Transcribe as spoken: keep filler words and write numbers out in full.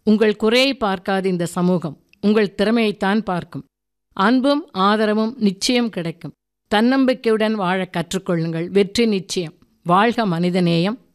உங்கள் குறையை பார்க்காது இந்த சமூகம் உங்கள் திறமையைத்தான் பார்க்கும். அன்பும் ஆதரவும் நிச்சயம் கிடைக்கும். தன்னம்பிக்கையுடன் வாழ கற்றுக்கொள்ளுங்கள். வெற்றி நிச்சயம். வாழ்க மனிதநேயம்.